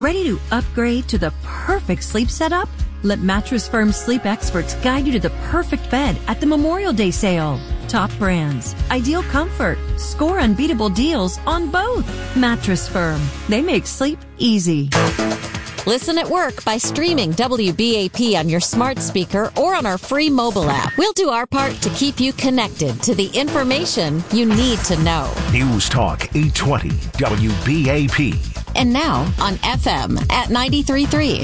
Ready to upgrade to the perfect sleep setup? Let Mattress Firm sleep experts guide you to the perfect bed at the Memorial Day sale. Top brands, ideal comfort, score unbeatable deals on both. Mattress Firm. They make sleep easy. Listen at work by streaming WBAP on your smart speaker or on our free mobile app. We'll do our part to keep you connected to the information you need to know. News Talk 820 WBAP. And now on FM at 93.3.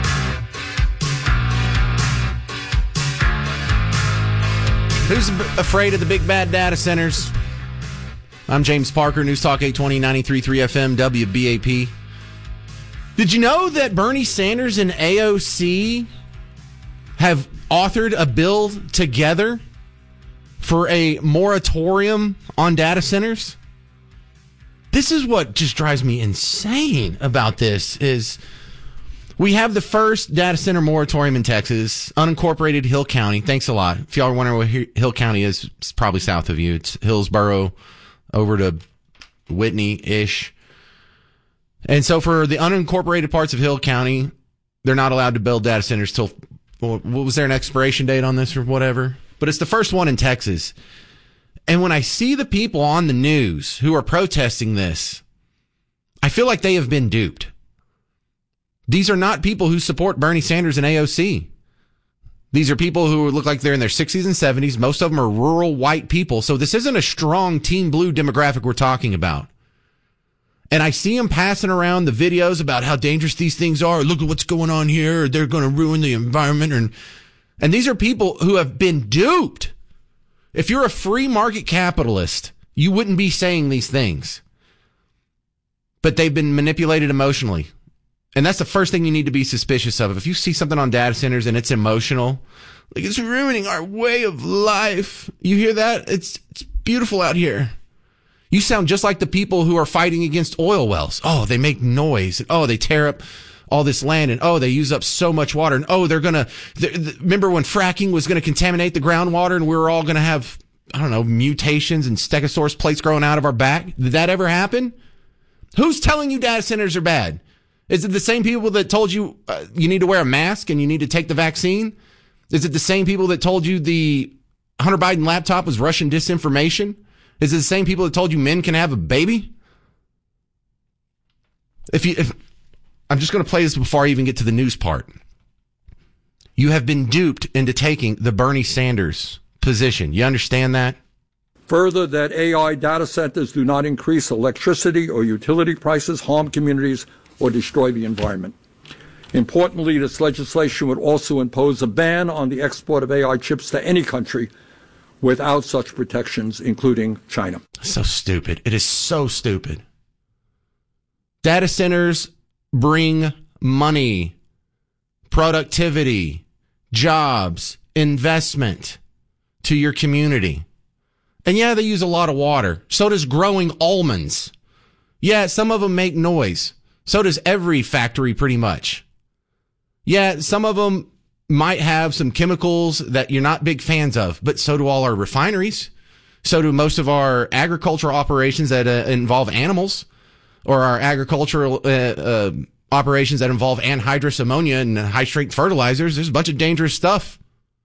Who's afraid of the big bad data centers? I'm James Parker, News Talk 820 93.3 FM WBAP. Did you know that Bernie Sanders and AOC have authored a bill together for a moratorium on data centers? This is what just drives me insane about this is we have the first data center moratorium in Texas, unincorporated Hill County. Thanks a lot. If y'all are wondering what Hill County is, it's probably south of you. It's Hillsboro over to Whitney-ish. And so for the unincorporated parts of Hill County, they're not allowed to build data centers till, what was there an expiration date on this or whatever? But it's the first one in Texas. And when I see the people on the news who are protesting this, I feel like they have been duped. These are not people who support Bernie Sanders and AOC. These are people who look like they're in their 60s and 70s. Most of them are rural white people. So this isn't a strong Team Blue demographic we're talking about. And I see them passing around the videos about how dangerous these things are. Look at what's going on here. They're going to ruin the environment. And these are people who have been duped. If you're a free market capitalist, you wouldn't be saying these things. But they've been manipulated emotionally. And that's the first thing you need to be suspicious of. If you see something on data centers and it's emotional, like it's ruining our way of life. You hear that? It's beautiful out here. You sound just like the people who are fighting against oil wells. Oh, they make noise. Oh, they tear up all this land. And oh, they use up so much water. And oh, remember when fracking was going to contaminate the groundwater and we were all going to have, I don't know, mutations and stegosaurus plates growing out of our back? Did that ever happen? Who's telling you data centers are bad? Is it the same people that told you you need to wear a mask and you need to take the vaccine? Is it the same people that told you the Hunter Biden laptop was Russian disinformation? Is it the same people that told you men can have a baby? If I'm just going to play this before I even get to the news part. You have been duped into taking the Bernie Sanders position. You understand that? Further, that AI data centers do not increase electricity or utility prices, harm communities, or destroy the environment. Importantly, this legislation would also impose a ban on the export of AI chips to any country without such protections, including China. So stupid. It is so stupid. Data centers bring money, productivity, jobs, investment to your community. And yeah, they use a lot of water. So does growing almonds. Yeah, some of them make noise. So does every factory pretty much. Yeah, some of them might have some chemicals that you're not big fans of, but so do all our refineries. So do most of our agricultural operations that involve animals, or our agricultural operations that involve anhydrous ammonia and high-strength fertilizers. There's a bunch of dangerous stuff.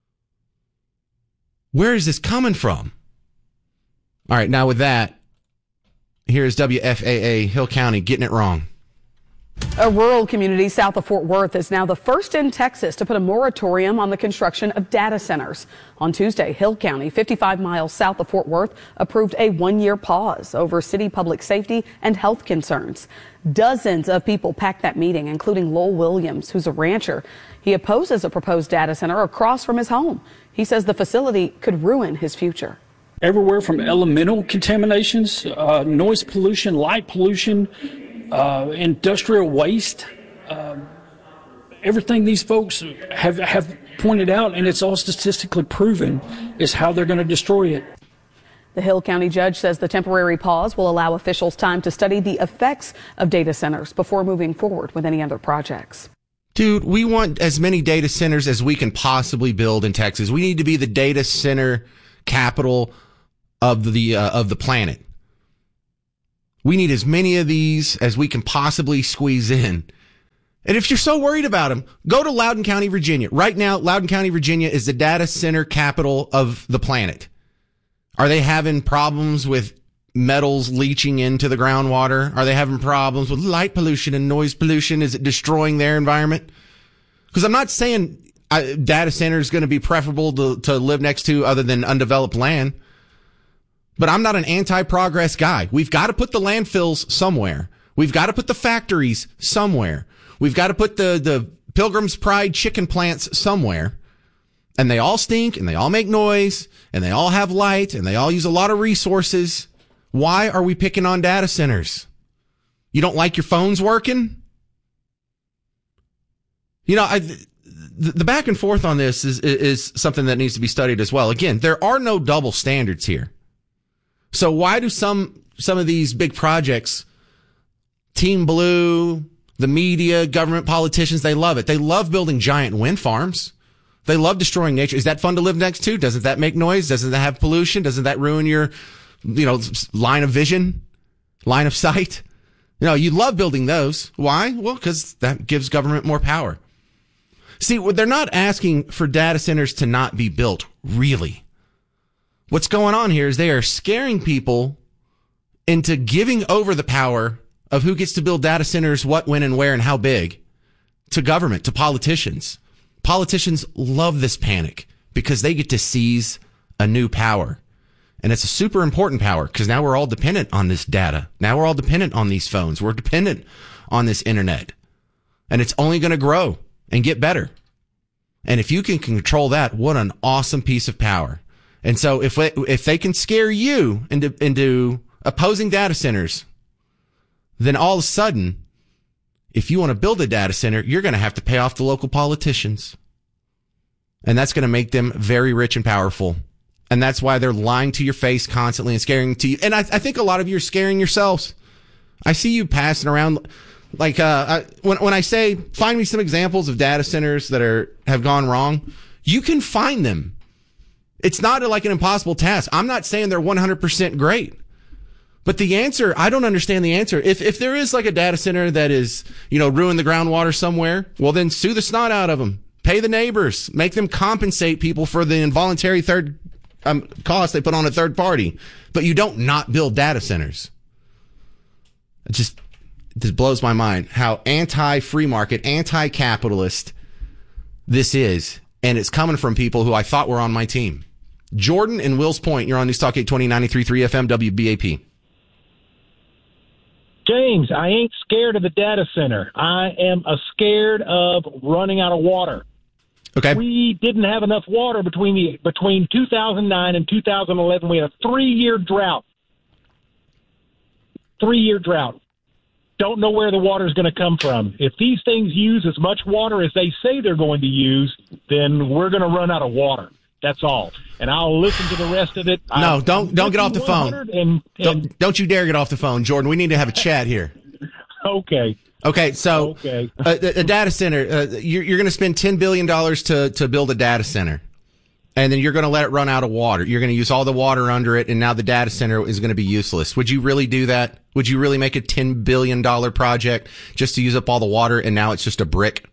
Where is this coming from? All right, now with that, here's WFAA Hill County getting it wrong. A rural community south of Fort Worth is now the first in Texas to put a moratorium on the construction of data centers. On Tuesday, Hill County, 55 miles south of Fort Worth, approved a one-year pause over city public safety and health concerns. Dozens of people packed that meeting, including Lowell Williams, who's a rancher. He opposes a proposed data center across from his home. He says the facility could ruin his future. Everywhere from elemental contaminations, noise pollution, light pollution, industrial waste, everything these folks have pointed out, and it's all statistically proven, is how they're going to destroy it. The Hill County judge says the temporary pause will allow officials time to study the effects of data centers before moving forward with any other projects. Dude, we want as many data centers as we can possibly build in Texas. We need to be the data center capital of the planet. We need as many of these as we can possibly squeeze in. And if you're so worried about them, go to Loudoun County, Virginia. Right now, Loudoun County, Virginia is the data center capital of the planet. Are they having problems with metals leaching into the groundwater? Are they having problems with light pollution and noise pollution? Is it destroying their environment? Because I'm not saying data center is going to be preferable to live next to other than undeveloped land. But I'm not an anti-progress guy. We've got to put the landfills somewhere. We've got to put the factories somewhere. We've got to put the Pilgrim's Pride chicken plants somewhere. And they all stink, and they all make noise, and they all have light, and they all use a lot of resources. Why are we picking on data centers? You don't like your phones working? You know, the back and forth on this is something that needs to be studied as well. Again, there are no double standards here. So why do some of these big projects, Team Blue, the media, government politicians, they love it. They love building giant wind farms. They love destroying nature. Is that fun to live next to? Doesn't that make noise? Doesn't that have pollution? Doesn't that ruin your, line of vision, line of sight? You love building those. Why? Well, because that gives government more power. See, they're not asking for data centers to not be built, really. What's going on here is they are scaring people into giving over the power of who gets to build data centers, what, when, and where, and how big, to government, to politicians. Politicians love this panic because they get to seize a new power. And it's a super important power because now we're all dependent on this data. Now we're all dependent on these phones. We're dependent on this internet. And it's only going to grow and get better. And if you can control that, what an awesome piece of power. And so if they can scare you into opposing data centers, then all of a sudden, if you want to build a data center, you're going to have to pay off the local politicians. And that's going to make them very rich and powerful. And that's why they're lying to your face constantly and scaring to you. And I think a lot of you are scaring yourselves. I see you passing around like when I say find me some examples of data centers that have gone wrong, you can find them. It's not like an impossible task. I'm not saying they're 100% great. But the answer, I don't understand the answer. If there is like a data center that is, ruin the groundwater somewhere, well then sue the snot out of them. Pay the neighbors. Make them compensate people for the involuntary third cost they put on a third party. But you don't not build data centers. It just blows my mind how anti-free market, anti-capitalist this is. And it's coming from people who I thought were on my team. Jordan in Wills Point, you're on News Talk 820 93.3 FM WBAP. James, I ain't scared of the data center. I am scared of running out of water. Okay. We didn't have enough water between 2009 and 2011. We had a 3-year drought. 3-year drought. Don't know where the water is going to come from. If these things use as much water as they say they're going to use, then we're going to run out of water. That's all. And I'll listen to the rest of it. No, don't get off the phone. Don't you dare get off the phone, Jordan. We need to have a chat here. Okay, so a data center, you're going to spend $10 billion to build a data center. And then you're going to let it run out of water. You're going to use all the water under it, and now the data center is going to be useless. Would you really do that? Would you really make a $10 billion project just to use up all the water, and now it's just a brick?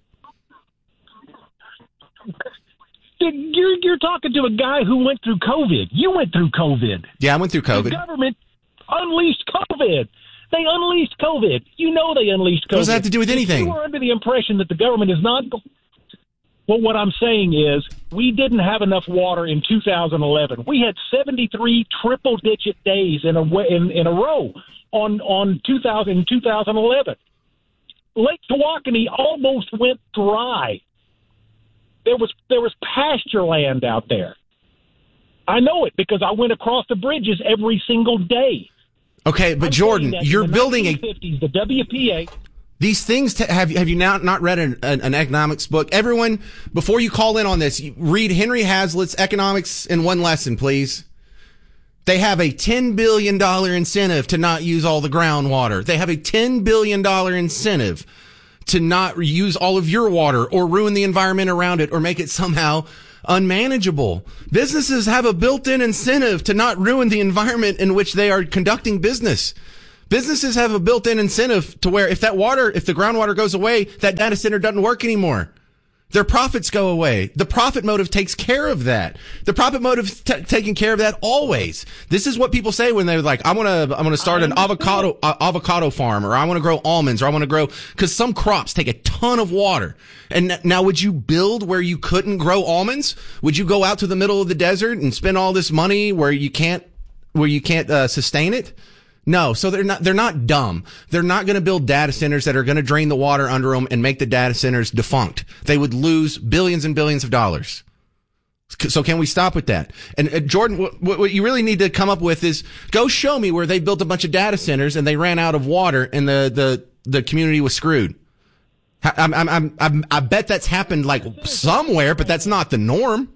You're talking to a guy who went through COVID. You went through COVID. Yeah, I went through COVID. The government unleashed COVID. They unleashed COVID. They unleashed COVID. What does that have to do with anything? You were under the impression that the government is not... Well, what I'm saying is we didn't have enough water in 2011. We had 73 triple-digit days in a row in 2011. Lake Tawakoni almost went dry. There was pasture land out there. I know it because I went across the bridges every single day. Okay, but Jordan, you're building the WPA. These things, have you not read an economics book? Everyone, before you call in on this, read Henry Hazlitt's Economics in One Lesson, please. They have a $10 billion incentive to not use all the groundwater. They have a $10 billion incentive to not use all of your water or ruin the environment around it or make it somehow unmanageable. Businesses have a built-in incentive to not ruin the environment in which they are conducting business. Businesses have a built-in incentive to where if the groundwater goes away, that data center doesn't work anymore. Their profits go away. The profit motive takes care of that. The profit motive taking care of that always. This is what people say when they're like, I want to start an avocado farm, or I want to grow almonds, or I want to grow, because some crops take a ton of water. And now, would you build where you couldn't grow almonds? Would you go out to the middle of the desert and spend all this money where you can't sustain it? No, so they're not dumb. They're not going to build data centers that are going to drain the water under them and make the data centers defunct. They would lose billions and billions of dollars. So can we stop with that? And Jordan, what you really need to come up with is go show me where they built a bunch of data centers and they ran out of water and the community was screwed. I bet that's happened like somewhere, but that's not the norm.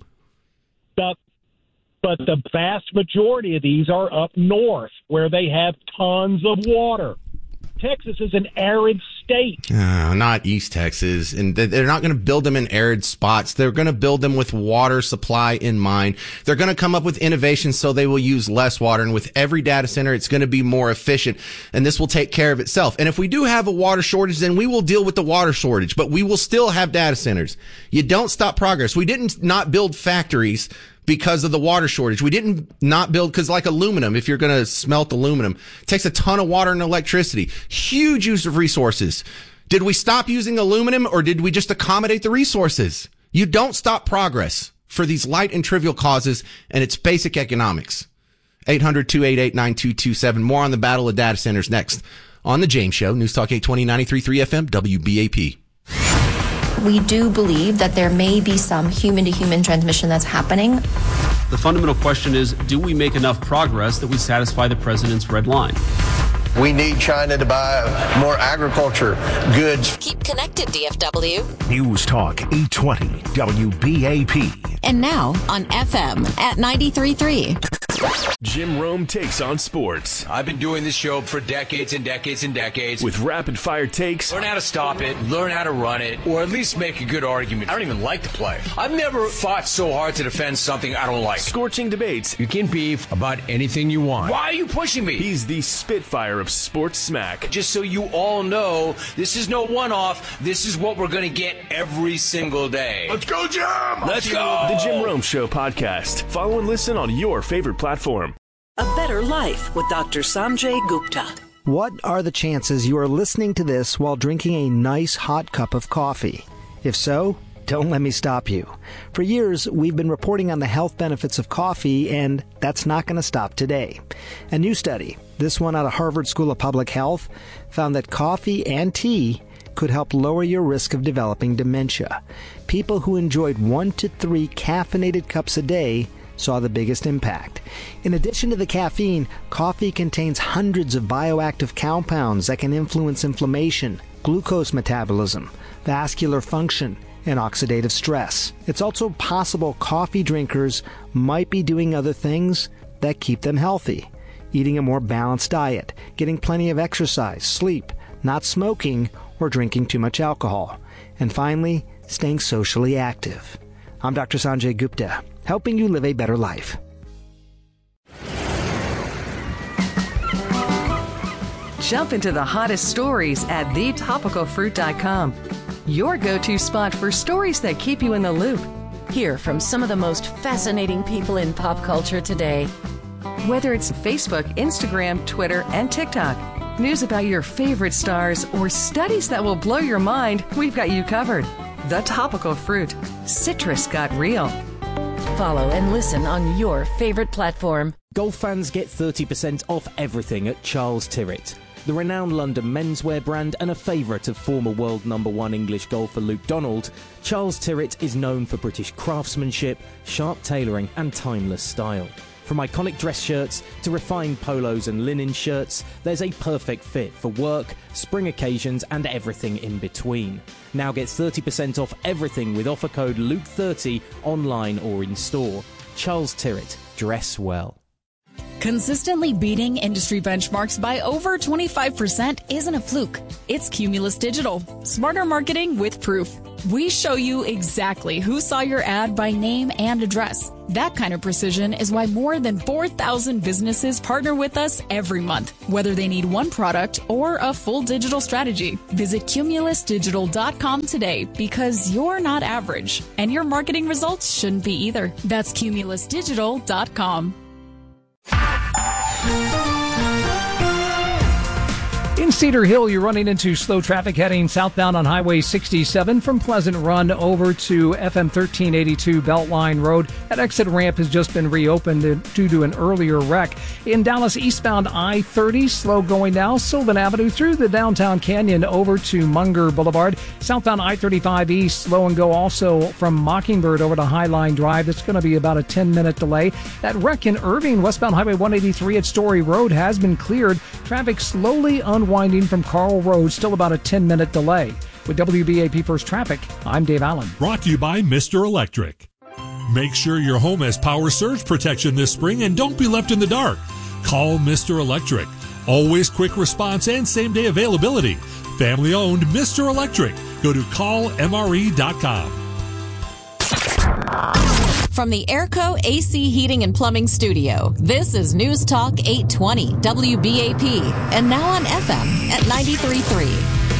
But the vast majority of these are up north where they have tons of water. Texas is an arid state. Not East Texas. And they're not going to build them in arid spots. They're going to build them with water supply in mind. They're going to come up with innovations so they will use less water. And with every data center, it's going to be more efficient. And this will take care of itself. And if we do have a water shortage, then we will deal with the water shortage. But we will still have data centers. You don't stop progress. We didn't not build factories because of the water shortage. We didn't not build, because like aluminum, if you're going to smelt aluminum, it takes a ton of water and electricity. Huge use of resources. Did we stop using aluminum, or did we just accommodate the resources? You don't stop progress for these light and trivial causes, and it's basic economics. 800-288-9227. More on the battle of data centers next on The James Show. News Talk 820 93.3 FM, WBAP. We do believe that there may be some human-to-human transmission that's happening. The fundamental question is, do we make enough progress that we satisfy the president's red line? We need China to buy more agriculture goods. Keep connected, DFW. News Talk 820 WBAP. And now on FM at 93.3. Jim Rome takes on sports. I've been doing this show for decades and decades and decades. With rapid-fire takes. Learn how to stop it, learn how to run it, or at least make a good argument. I don't even like to play. I've never fought so hard to defend something I don't like. Scorching debates. You can beef about anything you want. Why are you pushing me? He's the Spitfire of sports smack. Just so you all know, this is no one-off. This is what we're going to get every single day. Let's go, Jim! Let's go! The Jim Rome Show podcast. Follow and listen on your favorite platform. A Better Life with Dr. Sanjay Gupta. What are the chances you are listening to this while drinking a nice hot cup of coffee? If so, don't let me stop you. For years, we've been reporting on the health benefits of coffee, and that's not going to stop today. A new study, this one out of Harvard School of Public Health, found that coffee and tea could help lower your risk of developing dementia. People who enjoyed 1 to 3 caffeinated cups a day saw the biggest impact. In addition to the caffeine, coffee contains hundreds of bioactive compounds that can influence inflammation, glucose metabolism, vascular function, and oxidative stress. It's also possible coffee drinkers might be doing other things that keep them healthy. Eating a more balanced diet, getting plenty of exercise, sleep, not smoking, or drinking too much alcohol. And finally, staying socially active. I'm Dr. Sanjay Gupta, helping you live a better life. Jump into the hottest stories at thetopicalfruit.com. Your go-to spot for stories that keep you in the loop. Hear from some of the most fascinating people in pop culture today. Whether it's Facebook, Instagram, Twitter, and TikTok, news about your favorite stars, or studies that will blow your mind, we've got you covered. The Topical Fruit. Citrus got real. Follow and listen on your favorite platform. Golf fans get 30% off everything at Charles Tyrwhitt. The renowned London menswear brand and a favourite of former world #1 English golfer Luke Donald, Charles Tyrwhitt is known for British craftsmanship, sharp tailoring and timeless style. From iconic dress shirts to refined polos and linen shirts, there's a perfect fit for work, spring occasions and everything in between. Now get 30% off everything with offer code Luke30 online or in store. Charles Tyrwhitt. Dress well. Consistently beating industry benchmarks by over 25% isn't a fluke. It's Cumulus Digital. Smarter marketing with proof. We show you exactly who saw your ad by name and address. That kind of precision is why more than 4,000 businesses partner with us every month, whether they need one product or a full digital strategy. Visit CumulusDigital.com today because you're not average, and your marketing results shouldn't be either. That's CumulusDigital.com. In Cedar Hill, you're running into slow traffic heading southbound on Highway 67 from Pleasant Run over to FM 1382 Beltline Road. That exit ramp has just been reopened due to an earlier wreck. In Dallas, eastbound I-30, slow going now. Sylvan Avenue through the downtown canyon over to Munger Boulevard. Southbound I-35 East, slow and go also from Mockingbird over to Highline Drive. It's going to be about a 10-minute delay. That wreck in Irving, westbound Highway 183 at Story Road has been cleared. Traffic slowly unwinding from Carl Road, still about a 10-minute delay. With WBAP First Traffic, I'm Dave Allen. Brought to you by Mr. Electric. Make sure your home has power surge protection this spring and don't be left in the dark. Call Mr. Electric. Always quick response and same-day availability. Family-owned Mr. Electric. Go to callmre.com. From the Airco AC Heating and Plumbing Studio, this is News Talk 820 WBAP, and now on FM at 93.3.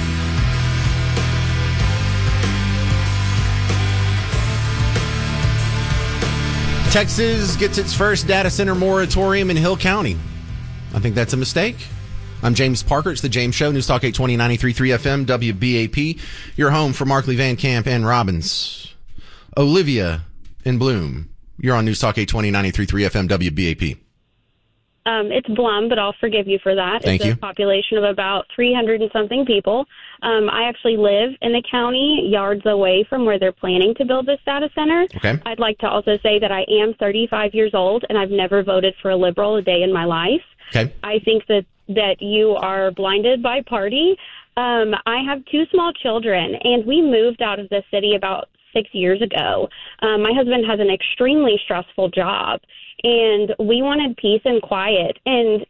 Texas gets its first data center moratorium in Hill County. I think that's a mistake. I'm James Parker. It's the James Show, News Talk 820 93.3 FM, WBAP. Your home for Markley, Van Camp, and Robbins. Olivia in Bloom. You're on News Talk 820 93.3 FM, WBAP. It's Blum, but I'll forgive you for that. Thank you. It's a population of about 300 and something people. I actually live in the county, yards away from where they're planning to build this data center. Okay. I'd like to also say that I am 35 years old, and I've never voted for a liberal a day in my life. Okay. I think that you are blinded by party. I have two small children, and we moved out of the city about 6 years ago. My husband has an extremely stressful job, and we wanted peace and quiet. And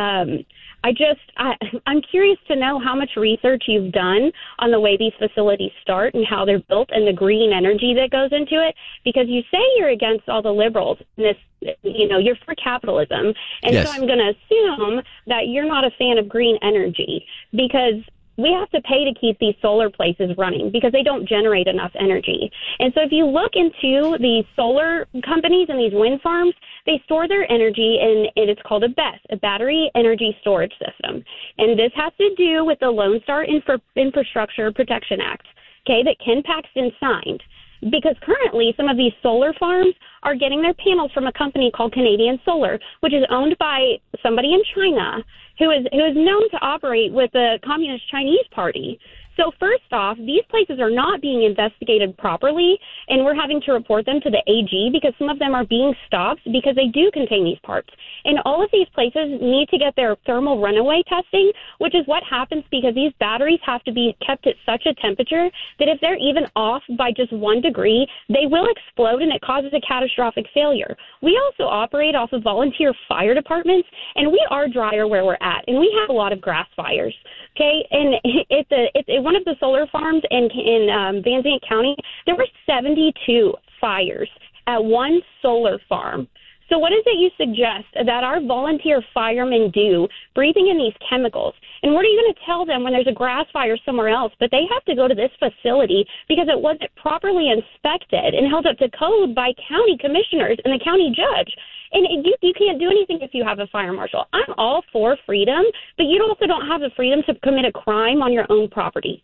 I'm curious to know how much research you've done on the way these facilities start and how they're built and the green energy that goes into it, because you say you're against all the liberals. You're for capitalism. And yes. So I'm going to assume that you're not a fan of green energy, because we have to pay to keep these solar places running because they don't generate enough energy. And so if you look into these solar companies and these wind farms, they store their energy in, and it's called a BESS, a Battery Energy Storage System. And this has to do with the Lone Star Infrastructure Protection Act, okay, that Ken Paxton signed. Because currently some of these solar farms are getting their panels from a company called Canadian Solar, which is owned by somebody in China who is known to operate with the Communist Chinese Party. So first off, these places are not being investigated properly, and we're having to report them to the AG because some of them are being stopped because they do contain these parts. And all of these places need to get their thermal runaway testing, which is what happens because these batteries have to be kept at such a temperature that if they're even off by just 1 degree, they will explode and it causes a catastrophic failure. We also operate off of volunteer fire departments, and we are drier where we're at, and we have a lot of grass fires. Okay, and it's one of the solar farms in Van Zandt County. There were 72 fires at one solar farm. So what is it you suggest that our volunteer firemen do, breathing in these chemicals? And what are you going to tell them when there's a grass fire somewhere else, but they have to go to this facility because it wasn't properly inspected and held up to code by county commissioners and the county judge? And you can't do anything if you have a fire marshal. I'm all for freedom, but you also don't have the freedom to commit a crime on your own property.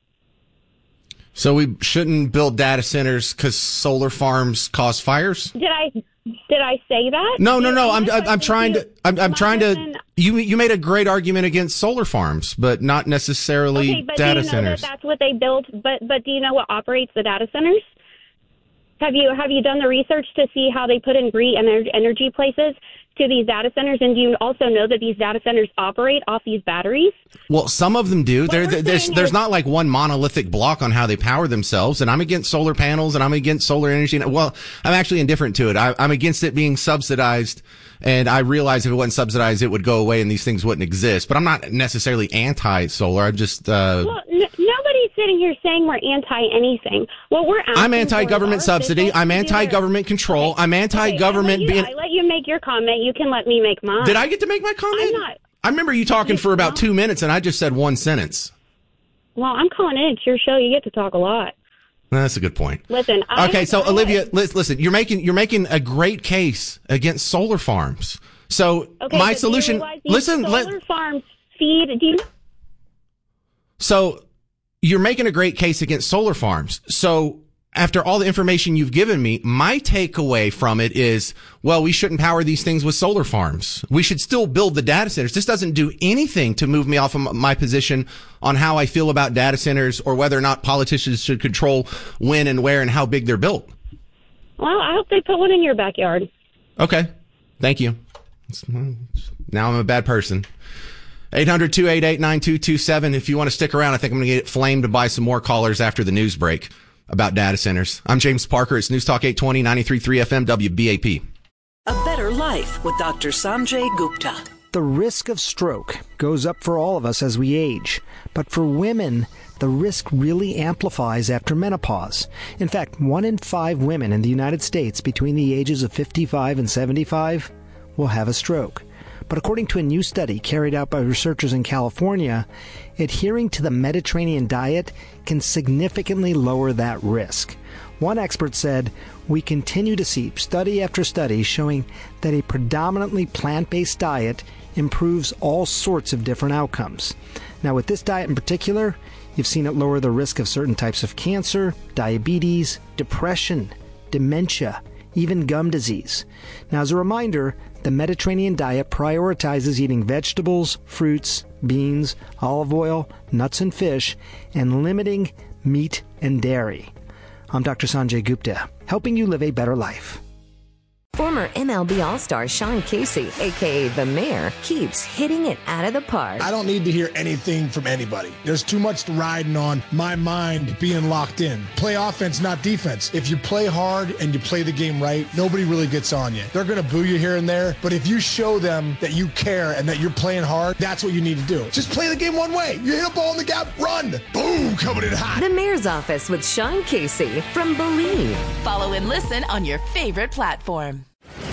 So we shouldn't build data centers because solar farms cause fires? Did I say that? No. I'm trying to. You made a great argument against solar farms, but not necessarily data centers. That's what they build. But do you know what operates the data centers? Have you done the research to see how they put in green energy places to these data centers? And do you also know that these data centers operate off these batteries? Well, some of them do. There's not like one monolithic block on how they power themselves. And I'm against solar panels and I'm against solar energy. Well, I'm actually indifferent to it. I'm against it being subsidized. And I realize if it wasn't subsidized, it would go away and these things wouldn't exist. But I'm not necessarily anti-solar. I'm just... Well, nobody's sitting here saying we're anti-anything. What we're asking I'm anti-government subsidy. I'm anti-government control. I'm anti-government being... I let you make your comment. You can let me make mine. Did I get to make my comment? I'm not. I remember you talking for about 2 minutes, and I just said one sentence. Well, I'm calling in. It's your show. You get to talk a lot. That's a good point. Listen. Olivia, listen. You're making a great case against solar farms. So my solution. Listen. Solar farms feed. Do you? So you're making a great case against solar farms. So after all the information you've given me, my takeaway from it is, well, we shouldn't power these things with solar farms. We should still build the data centers. This doesn't do anything to move me off of my position on how I feel about data centers or whether or not politicians should control when and where and how big they're built. Well, I hope they put one in your backyard. Okay. Thank you. Now I'm a bad person. 800-288-9227. If you want to stick around, I think I'm going to get flamed by some more callers after the news break about data centers. I'm James Parker. It's News Talk 820, 93.3 FM, WBAP. A Better Life with Dr. Sanjay Gupta. The risk of stroke goes up for all of us as we age, but for women, the risk really amplifies after menopause. In fact, 1 in 5 women in the United States between the ages of 55 and 75 will have a stroke. But according to a new study carried out by researchers in California, adhering to the Mediterranean diet can significantly lower that risk. One expert said, "We continue to see study after study showing that a predominantly plant-based diet improves all sorts of different outcomes." Now, with this diet in particular, you've seen it lower the risk of certain types of cancer, diabetes, depression, dementia, even gum disease. Now, as a reminder, the Mediterranean diet prioritizes eating vegetables, fruits, beans, olive oil, nuts and fish, and limiting meat and dairy. I'm Dr. Sanjay Gupta, helping you live a better life. Former MLB All-Star Sean Casey, a.k.a. The Mayor, keeps hitting it out of the park. I don't need to hear anything from anybody. There's too much riding on my mind being locked in. Play offense, not defense. If you play hard and you play the game right, nobody really gets on you. They're going to boo you here and there, but if you show them that you care and that you're playing hard, that's what you need to do. Just play the game one way. You hit a ball in the gap, run. Boom, coming in hot. The Mayor's Office with Sean Casey from Believe. Follow and listen on your favorite platform.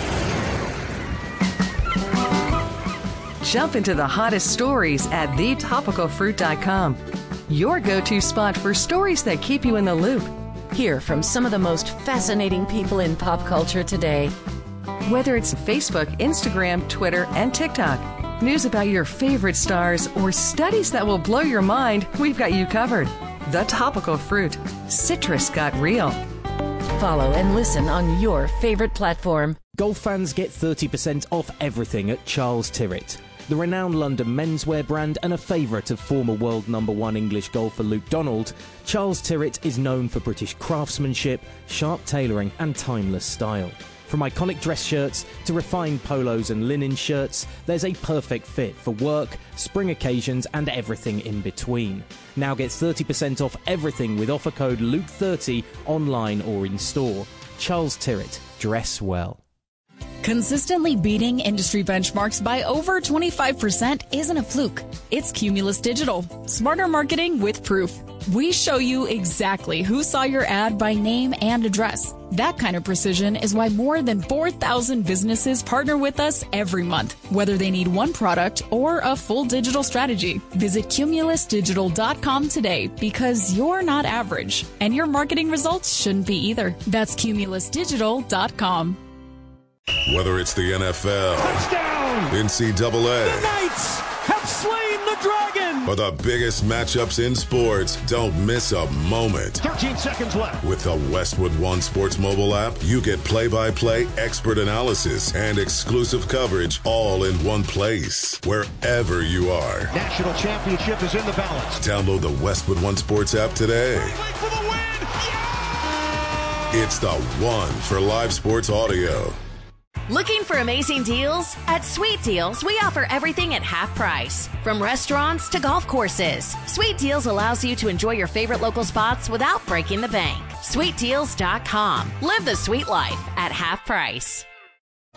Jump into the hottest stories at thetopicalfruit.com. Your go-to spot for stories that keep you in the loop. Hear from some of the most fascinating people in pop culture today. Whether it's Facebook, Instagram, Twitter, and TikTok, news about your favorite stars, or studies that will blow your mind, we've got you covered. The Topical Fruit. Citrus got real. Follow and listen on your favorite platform. Golf fans get 30% off everything at Charles Tyrrett. The renowned London menswear brand and a favourite of former world #1 English golfer Luke Donald, Charles Tyrrett is known for British craftsmanship, sharp tailoring and timeless style. From iconic dress shirts to refined polos and linen shirts, there's a perfect fit for work, spring occasions and everything in between. Now get 30% off everything with offer code LUKE30 online or in store. Charles Tyrrett, dress well. Consistently beating industry benchmarks by over 25% isn't a fluke. It's Cumulus Digital. Smarter marketing with proof. We show you exactly who saw your ad by name and address. That kind of precision is why more than 4,000 businesses partner with us every month, whether they need one product or a full digital strategy. Visit cumulusdigital.com today because you're not average, and your marketing results shouldn't be either. That's cumulusdigital.com. Whether it's the NFL, touchdown, NCAA, the Knights have slain the dragon, or the biggest matchups in sports, don't miss a moment. 13 seconds left. With the Westwood One Sports mobile app, you get play-by-play expert analysis and exclusive coverage all in one place, wherever you are. National championship is in the balance. Download the Westwood One Sports app today. For the win. Yeah! It's the one for live sports audio. Looking for amazing deals? At Sweet Deals, we offer everything at half price. From restaurants to golf courses, Sweet Deals allows you to enjoy your favorite local spots without breaking the bank. SweetDeals.com. Live the sweet life at half price.